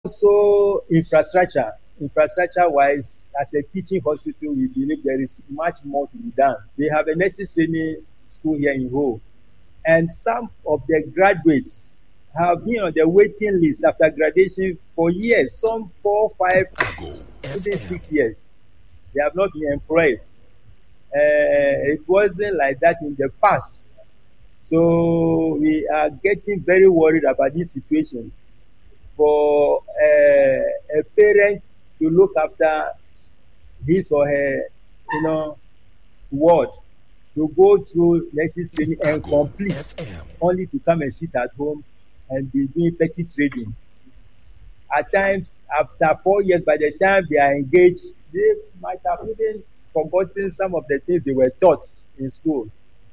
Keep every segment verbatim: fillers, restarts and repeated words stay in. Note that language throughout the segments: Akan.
Also, infrastructure. Infrastructure-wise, as a teaching hospital, we believe there is much more to be done. We have a nurses training school here in Ho, and some of the graduates have been on the waiting list after graduation for years, some four, five, even six years. They have not been employed. Uh, it wasn't like that in the past. So we are getting very worried about this situation. For uh, a parent to look after his or her, you know, ward, to go through nurses training and complete, only to come and sit at home and be doing petty trading. At times, after four years, by the time they are engaged, they might have even forgotten some of the things they were taught in school.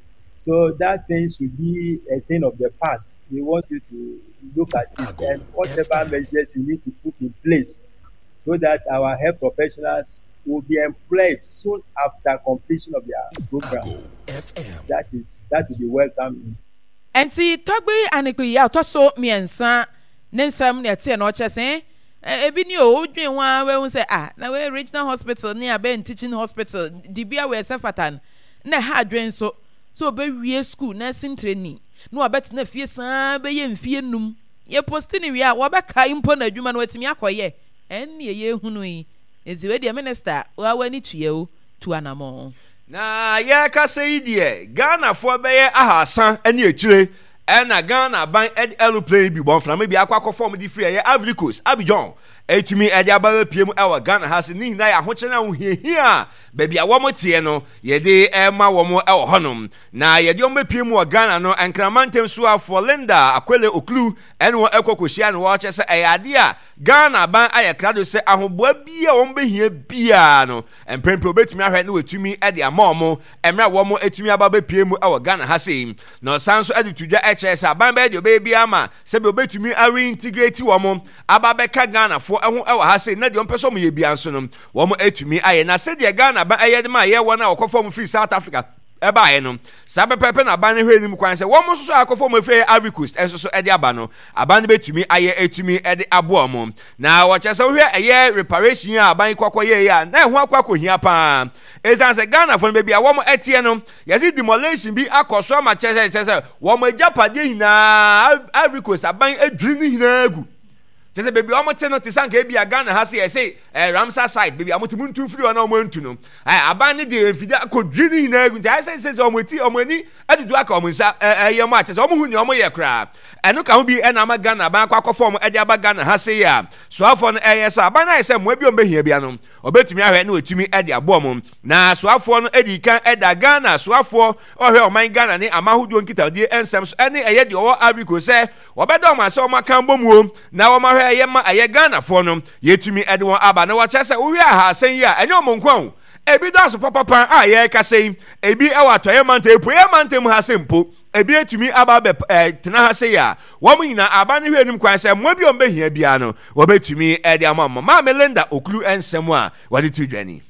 So that thing should be a thing of the past. We want you to look at it and whatever measures you need to put in place so that our health professionals will be employed soon after completion of their programs. That is that will be welcome. And see, Togby and Ikuya Tosso, me and son, Nensam, near ten or chessing. Ebi ni o dwen wa we won say ah na we regional hospital near Ben teaching hospital dibia we sefatan na ha dwen so so be wie school nursing training no abet na fie san be ye mfie num ye post ni wi a wo be kai mpo na adwuma na watimi akoye en ne ye hunu yi ezi we the minister wa wani tue o tu anamo na ye ka sei die Ghana fo be ye ahasan ani akire ena Ghana ban ed aeroplane bi bon flam bi akwa form di free ye Ivory Coast Abidjan etumi ede abara piem ewa Ghana has ni na ya hoche na ohihia baby awomo tie no ye de ema womo ewo honom na ye de ombe piem wa Ghana no enkramantem so afo Linda Akwele Oklu eno ekokohia no wa che se eyade a Ghana ban aye krado se ahoboa bia ombe hia bia no empempro betumi ahwe na wetumi ede amomo emra womo etumi ababa piem ewa Ghana hase no sanso ede tudwa eche se ban ba de obebi ama se be obetumi a reintegrate womo ababa ka Ghana fo ehun ewa hase na de ompeso mo ye bia nso no womo etumi aye na se de Ghana ba aye de ma ye wona okofo free South Africa eba aye no sabe pepe na ban hwe nim kwan se womo so so akofo mo free Ivory Coast enso so ede aba no aban betumi aye etumi ede abo mo na wo che se hwe aye reparation a aban kwakoye ya na ehun akwakohia pa ezan se Ghana fo be bia womo etie no yesi demolition bi akoso ma che se se womo ajapade hina Ivory Coast aban adwiri ni hina agu Tese baby omote no tisanka bia Ghana ha se say eh Ramsar side baby amote muntu firi ona omontu no eh aban ne de mfidi akodwi ni hina agu ntia say say omoti omani adudu aka omonsa eh yemo a tese omohu ni omo ye kra eno ka ho bi e na ma Ghana aban akwa form eje aba Ghana ha se ya so afo no eh yes aban na say mo bi ombehia bia no obetumi ahwe na otumi ede abo mo na so afo no edi kan eda Ghana so afo ohwe oman Ghana ni amahudu nkitade ensem so ene eye de owo Africa say obedo ma se omakan bomuo na wo ye ma aye Ghana fo no yetumi ede won aba na wa chese wo wi aha san yi a enye omonkwan ebi do so papa a ye ka sei ebi e wa to ye manta epo ye manta mu ha sempo ebi etumi aba be tena ha sei a wo mu nyina aba ne hwenim kwan se mo bi on behia bia no wo betumi ede amama ma Melinda Oklu ensem a wadi tu dwani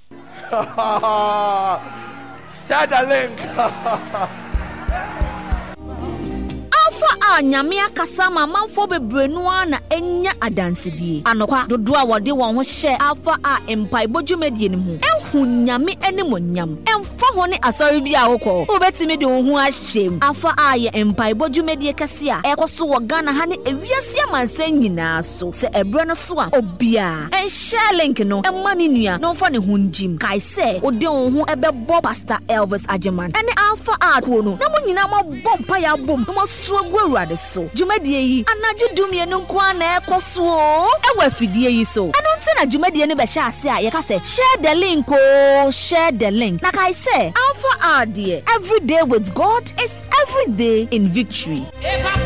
sada link Alpha a nyame akasa ma manfo bebrenu na enya adansedie anokwa dodo a wode won ho hye Alpha a empai bojumedie ne mu ehu nyame animonyam emfa ho ne asori bia hokọ obetimi de ho ahyem Alpha a ye empai bojumedie kase a ekoso wo Ghana ha ne ewiase amansan nyina so se ebre no so a obia en share link no emma ne nua no fa ne ho njim kai se ode wo ho ebebo Pastor Elvis Ajeman ene Alpha a ko no na mo nyina mo bompa ya bom no mo so gwuruade so jumadie yi anaje dumie no kwa na ekoso ewa fidie yi so eno ntina jumadie ne be hye ase a ye ka se share the link oh share the link like I say Alpha R D every day with God is every day in victory.